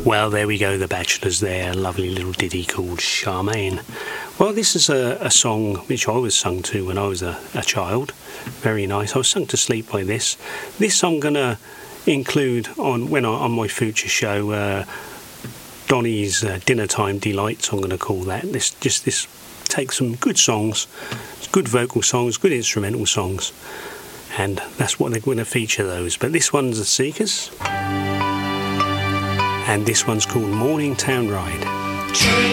Well, there we go, The Bachelors there, a lovely little ditty called Charmaine. Well, this is a song which I was sung to when I was a child. Very nice. I was sung to sleep by this. This I'm going to include on my future show, Donny's Dinner Time Delights, I'm going to call that. This takes some good songs, good vocal songs, good instrumental songs, and that's what they're going to feature those. But this one's The Seekers, and this one's called Morning Town Ride.